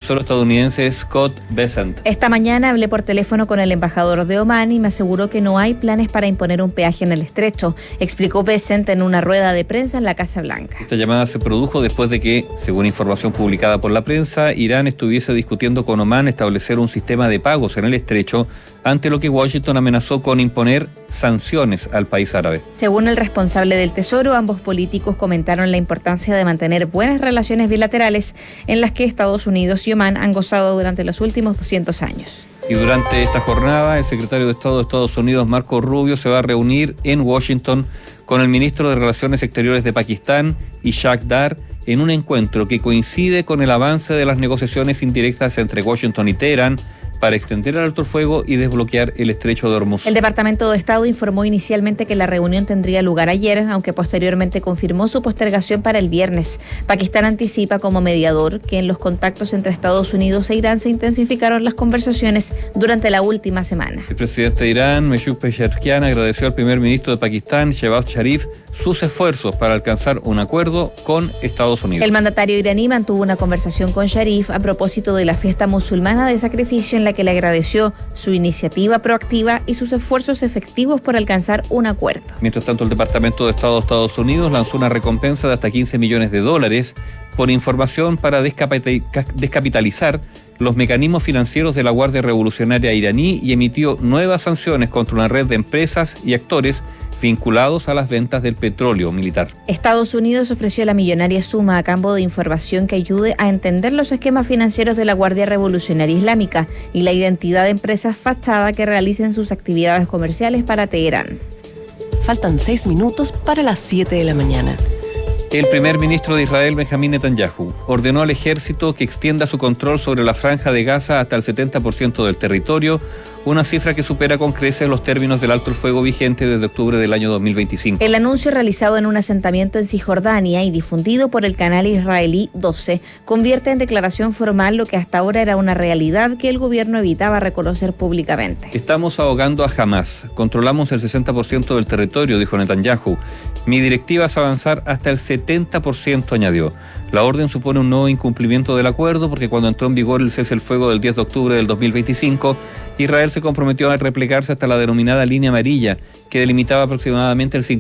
Tesoro estadounidense Scott Bessent. Esta mañana hablé por teléfono con el embajador de Omán y me aseguró que no hay planes para imponer un peaje en el estrecho, explicó Bessent en una rueda de prensa en la Casa Blanca. Esta llamada se produjo después de que, según información publicada por la prensa, Irán estuviese discutiendo con Omán establecer un sistema de pagos en el estrecho, ante lo que Washington amenazó con imponer sanciones al país árabe. Según el responsable del Tesoro, ambos políticos comentaron la importancia de mantener buenas relaciones bilaterales en las que Estados Unidos y Omán han gozado durante los últimos 200 años. Y durante esta jornada, el secretario de Estado de Estados Unidos, Marco Rubio, se va a reunir en Washington con el ministro de Relaciones Exteriores de Pakistán, Ishaq Dar, en un encuentro que coincide con el avance de las negociaciones indirectas entre Washington y Teherán para extender el alto el fuego y desbloquear el estrecho de Hormuz. El Departamento de Estado informó inicialmente que la reunión tendría lugar ayer, aunque posteriormente confirmó su postergación para el viernes. Pakistán anticipa como mediador que en los contactos entre Estados Unidos e Irán se intensificaron las conversaciones durante la última semana. El presidente de Irán, Meshuk Pezeshkian, agradeció al primer ministro de Pakistán, Shehbaz Sharif, sus esfuerzos para alcanzar un acuerdo con Estados Unidos. El mandatario iraní mantuvo una conversación con Sharif a propósito de la fiesta musulmana de sacrificio en la que le agradeció su iniciativa proactiva y sus esfuerzos efectivos por alcanzar un acuerdo. Mientras tanto, el Departamento de Estado de Estados Unidos lanzó una recompensa de hasta $15 millones por información para descapitalizar los mecanismos financieros de la Guardia Revolucionaria iraní y emitió nuevas sanciones contra una red de empresas y actores vinculados a las ventas del petróleo militar. Estados Unidos ofreció la millonaria suma a cambio de información que ayude a entender los esquemas financieros de la Guardia Revolucionaria Islámica y la identidad de empresas fachada que realicen sus actividades comerciales para Teherán. Faltan 6 minutos para las 7 de la mañana. El primer ministro de Israel, Benjamín Netanyahu, ordenó al ejército que extienda su control sobre la franja de Gaza hasta el 70% del territorio, una cifra que supera con creces los términos del alto el fuego vigente desde octubre del año 2025. El anuncio realizado en un asentamiento en Cisjordania y difundido por el canal israelí 12 convierte en declaración formal lo que hasta ahora era una realidad que el gobierno evitaba reconocer públicamente. Estamos ahogando a Hamás. Controlamos el 60% del territorio, dijo Netanyahu. Mi directiva es avanzar hasta el 70%, añadió. La orden supone un nuevo incumplimiento del acuerdo porque cuando entró en vigor el cese el fuego del 10 de octubre del 2025, Israel se comprometió a replegarse hasta la denominada línea amarilla, que delimitaba aproximadamente el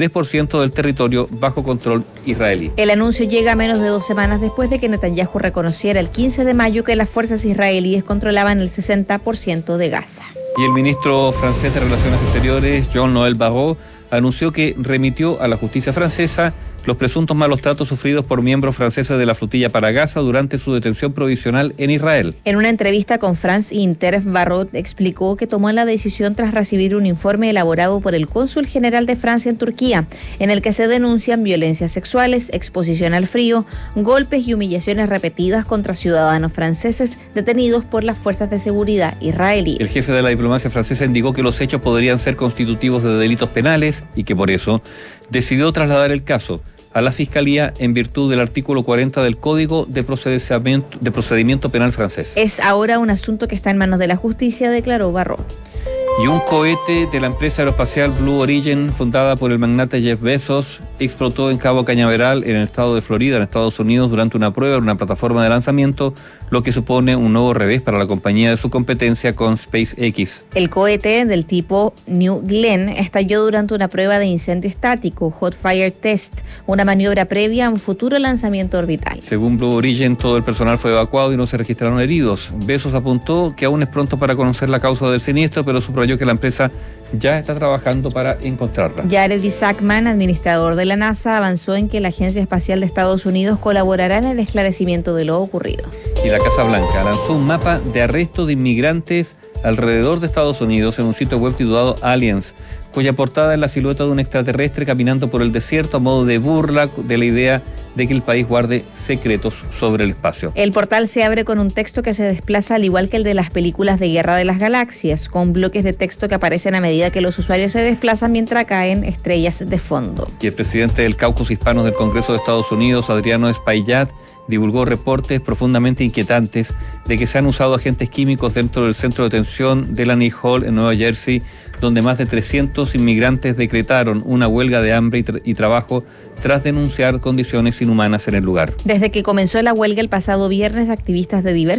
53% del territorio bajo control israelí. El anuncio llega menos de 2 semanas después de que Netanyahu reconociera el 15 de mayo que las fuerzas israelíes controlaban el 60% de Gaza. Y el ministro francés de Relaciones Exteriores, Jean-Noël Barrot, anunció que remitió a la justicia francesa los presuntos malos tratos sufridos por miembros franceses de la flotilla para Gaza durante su detención provisional en Israel. En una entrevista con France Inter, Barrot explicó que tomó la decisión tras recibir un informe elaborado por el cónsul general de Francia en Turquía, en el que se denuncian violencias sexuales, exposición al frío, golpes y humillaciones repetidas contra ciudadanos franceses detenidos por las fuerzas de seguridad israelíes. El jefe de la diplomacia francesa indicó que los hechos podrían ser constitutivos de delitos penales y que por eso decidió trasladar el caso a la Fiscalía en virtud del artículo 40 del Código de Procedimiento Penal francés. Es ahora un asunto que está en manos de la justicia, declaró Barrot. Y un cohete de la empresa aeroespacial Blue Origin, fundada por el magnate Jeff Bezos, explotó en Cabo Cañaveral, en el estado de Florida, en Estados Unidos, durante una prueba en una plataforma de lanzamiento, lo que supone un nuevo revés para la compañía de su competencia con SpaceX. El cohete del tipo New Glenn estalló durante una prueba de incendio estático, Hot Fire Test, una maniobra previa a un futuro lanzamiento orbital. Según Blue Origin, todo el personal fue evacuado y no se registraron heridos. Bezos apuntó que aún es pronto para conocer la causa del siniestro, pero subrayó que la empresa ya está trabajando para encontrarla. Jared Isaacman, administrador de la NASA, avanzó en que la Agencia Espacial de Estados Unidos colaborará en el esclarecimiento de lo ocurrido. Y la Casa Blanca lanzó un mapa de arresto de inmigrantes alrededor de Estados Unidos en un sitio web titulado Aliens, cuya portada es la silueta de un extraterrestre caminando por el desierto a modo de burla de la idea de que el país guarde secretos sobre el espacio. El portal se abre con un texto que se desplaza al igual que el de las películas de Guerra de las Galaxias, con bloques de texto que aparecen a medida que los usuarios se desplazan mientras caen estrellas de fondo. Y el presidente del Caucus Hispano del Congreso de Estados Unidos, Adriano Espaillat, divulgó reportes profundamente inquietantes de que se han usado agentes químicos dentro del centro de detención de Delaney Hall en Nueva Jersey, donde más de 300 inmigrantes decretaron una huelga de hambre y trabajo tras denunciar condiciones inhumanas en el lugar. Desde que comenzó la huelga el pasado viernes, activistas de diversos